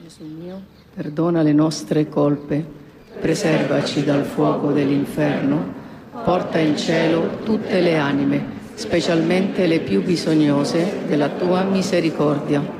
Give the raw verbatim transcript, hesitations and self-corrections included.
Gesù mio, perdona le nostre colpe, preservaci dal fuoco dell'inferno, porta in cielo tutte le anime, specialmente le più bisognose della tua misericordia.